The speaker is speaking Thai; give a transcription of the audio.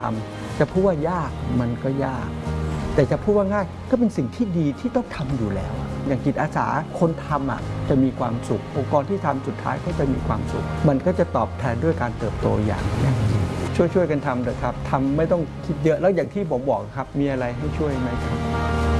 ทำจะพูดว่ายากมันก็ยากแต่จะพูดว่าง่ายก็เป็นสิ่งที่ดีที่ต้องทำอยู่แล้วอย่างจิตอาสาคนทำจะมีความสุของค์กรที่ทำสุดท้ายก็จะมีความสุขมันก็จะตอบแทนด้วยการเติบโตอย่างยั่งยืนช่วยกันทำเถอะครับทำไม่ต้องคิดเยอะแล้วอย่างที่ผมบอกครับมีอะไรให้ช่วยไหมครับ